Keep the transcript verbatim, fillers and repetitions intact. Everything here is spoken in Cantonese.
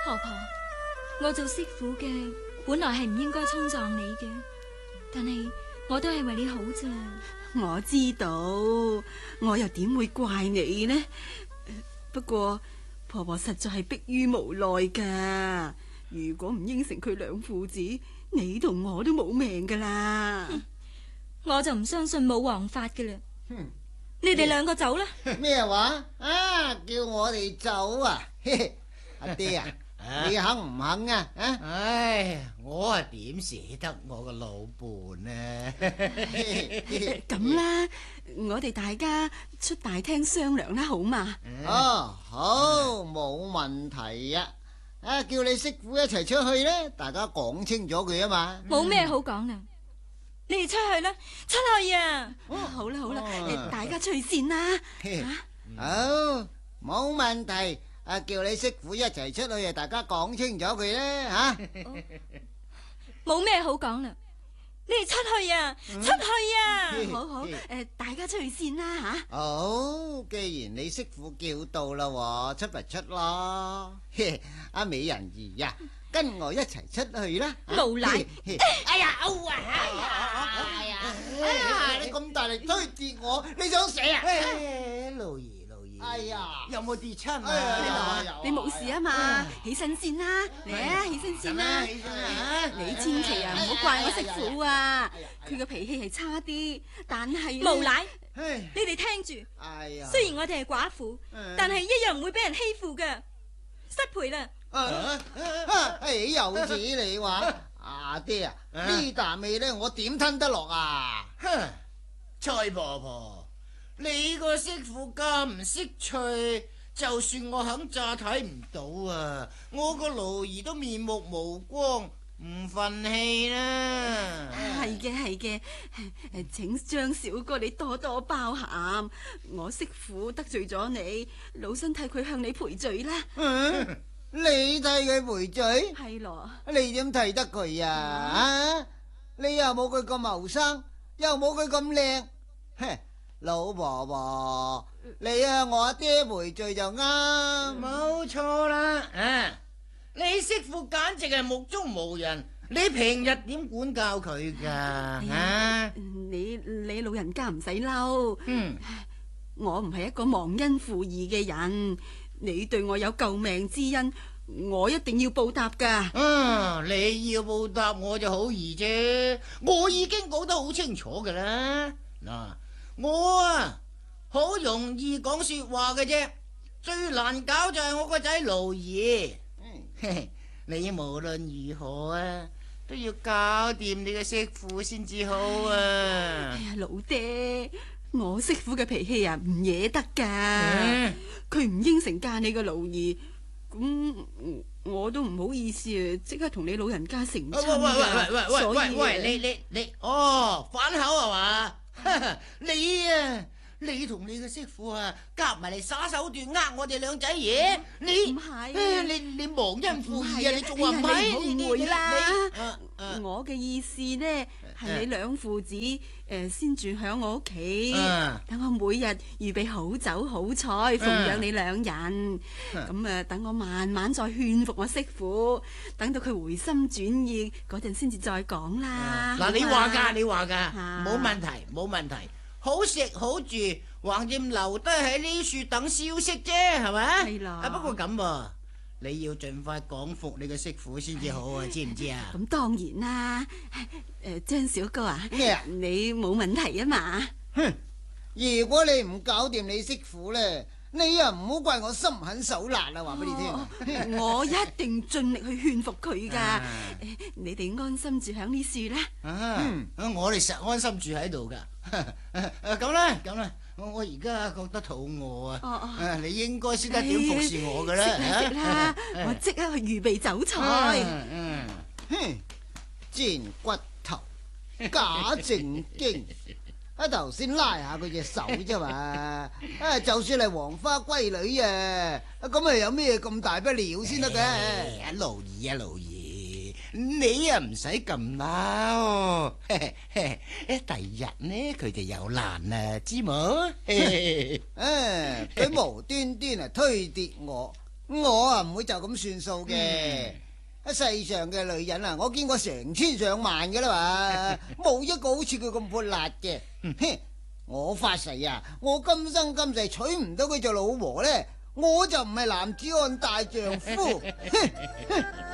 婆婆，我做媳婦嘅本來係唔應該衝撞你嘅，但係我都係為你好咋。 我知道，我又點會怪你呢？不過婆婆實在係迫於無奈噶，如果唔應承佢兩父子，你同我都冇命噶啦。 我就唔相信冇王法噶啦。 哼， 你哋兩個走啦。 咩話？啊，叫我哋走啊？阿爹啊，你肯唔肯啊？啊， 唉，我啊點捨得我個老伴呢？ 咁啦，我哋大家出大廳商量啦，好嘛？ 哦，好，冇問題啊！啊，叫你媳婦一齊出去咧，大家講清楚佢啊嘛。 冇咩好講啦，你哋出去啦，出去啊！ 好啦好啦， 哦大家出去先啦。 好，冇問題。啊，叫你媳婦一齊出去啊，大家講清楚佢咧吓。 冇咩好講啦，你哋出去啊，出去啊！ 好好，誒，大家出去先啦吓。 好，既然你媳婦叫到啦，出咪出咯。阿美人兒呀，跟我一齊出去啦。 無賴！ 哎呀，歐啊！哎呀，哎呀，哎呀，你咁大力推跌我，你想死啊？ 老爺老爺， 哎呀， 有冇跌親哎呀啊？ 你冇事啊嘛？起身先啦，嚟啊，起身先啦。 起身啊！ 你千祈啊，唔好怪我媳婦啊，佢個脾氣係差啲，但係無賴！ 唉， 你哋聽住， 哎呀， 雖然我哋係寡婦，但係一樣唔會俾人欺負嘅。失陪啦！ 啊哎，有子你話阿爹啊，呢啖味咧，我點吞得落啊？ 哼，蔡婆婆，你個媳婦咁唔識趣，就算我肯詐睇唔到啊，我個奴兒都面目無光，唔忿氣啦。 係嘅係嘅，誒，請張小哥你多多包涵，我媳婦得罪咗你，老身替佢向你賠罪啦。 嗯，你替佢賠罪？ 係咯， 你點替得佢啊？啊，你又冇佢咁後生，又冇佢咁靚，哼！老婆婆，你啊我阿爹賠罪就啱。 冇錯啦，啊！你媳婦簡直係目中無人，你平日點管教佢噶？啊！ 你你老人家唔使嬲， 嗯， 我唔係一個忘恩負義嘅人，你對我有救命之恩，我一定要報答噶。 啊！你要報答我就好易啫，我已經講得好清楚噶啦。嗱，我啊好容易講說話嘅啫，最難搞就係我個仔盧爺。你無論如何啊，都要搞掂你嘅媳婦先至好啊！ 哎呀，老爹，我媳婦嘅脾氣啊唔惹得噶，佢唔應承嫁你個奴兒，咁我都唔好意思啊，即刻同你老人家成親喂喂喂喂喂喂喂喂，你你你你，哦，反口係嘛？你啊！你同你嘅媳婦啊，夾埋嚟耍手段呃我哋兩仔爺，你唔係你你忘恩負義啊！你仲話唔係？ 哎呀你唔好誤會啦你啊啊我嘅意思呢，係你兩父子誒先住響我屋企， 啊等我每日預備好酒好菜奉養你兩人，咁啊等我慢慢再勸服我媳婦，等到佢回心轉意嗰陣先至再講啦。 嗱，你話噶，你話噶， 啊冇問題，冇問題。好食好住，橫掂留低喺呢處等消息啫，係咪？ 係啦啊，不過咁喎，你要盡快講服你嘅媳婦先至好啊，知唔知啊？ 咁當然啦，誒張小哥啊， 咩啊你冇問題啊嘛？ 哼！如果你唔搞掂你媳婦咧，你啊唔好怪我心狠手辣啦，話俾你聽。 我一定盡力去勸服佢噶， 啊誒你哋安心住響呢樹啦。 啊，我哋實安心住喺度噶。咁啦，咁啦，我我而家覺得肚餓啊， 哦哦啊你應該識得點服侍我噶啦。 食啦食啦，我即刻去預備酒菜。 嗯， 哼，賤骨頭，假正經。啊，頭先拉下佢隻手啫嘛，啊，就算係黃花閨女啊，咁啊有咩咁大不了先得嘅？ 阿盧兒啊，盧兒，你啊唔使咁嬲，第日呢佢就有難啦，知冇？ 啊，佢無端端啊推跌我， 我啊唔會就咁算數嘅。喺、嗯、世上嘅女人啊，我見過成千上萬噶啦嘛，冇一個好似佢咁潑辣嘅。哼，我發誓啊，我今生今世娶唔到佢做老婆呢，我就唔係男子漢大丈夫。